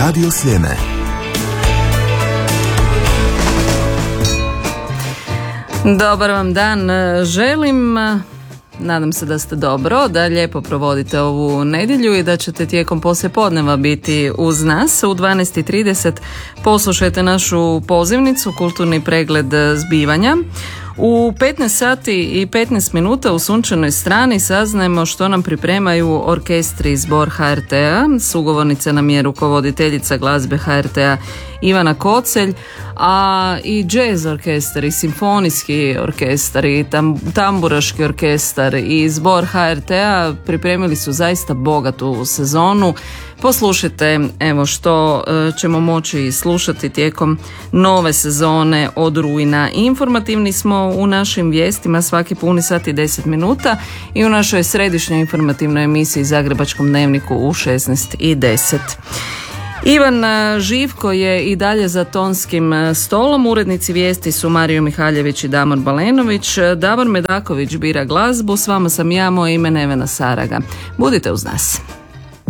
Radio Sljeme. Dobar vam dan želim. Nadam se da ste dobro, da lijepo provodite ovu nedjelju i da ćete tijekom poslijepodneva biti uz nas. U 12:30 poslušajte našu pozivnicu, kulturni pregled zbivanja. U 15 sati i 15 minuta u Sunčanoj strani saznajemo što nam pripremaju orkestri i zbor HRT-a. Sugovornica nam je rukovoditeljica glazbe HRT-a Ivana Kocelj, a i jazz orkestar i simfonijski orkestar i tamburaški orkestar i zbor HRT-a pripremili su zaista bogatu sezonu. Poslušajte evo što ćemo moći slušati tijekom nove sezone od rujna. Informativni smo u našim vijestima svaki puni sat i 10 minuta i u našoj središnjoj informativnoj emisiji Zagrebačkom dnevniku u 16:10. Ivan Živko je i dalje za tonskim stolom. Urednici vijesti su Mario Mihaljević i Damor Balenović. Davor Medaković bira glazbu. S vama sam ja, moje ime Nevena Saraga. Budite uz nas.